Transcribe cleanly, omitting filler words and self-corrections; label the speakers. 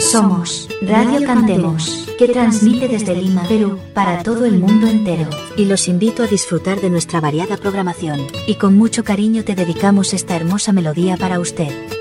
Speaker 1: Somos Radio Cantemos, que transmite desde Lima, Perú, para todo el mundo entero.
Speaker 2: Y los invito a disfrutar de nuestra variada programación. Y con mucho cariño te dedicamos esta hermosa melodía para usted.